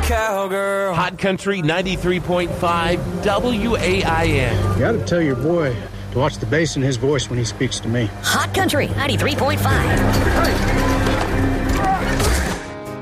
cowgirl. Hot Country 93.5 WAIN. You got to tell your boy to watch the bass in his voice when he speaks to me. Hot Country 93.5.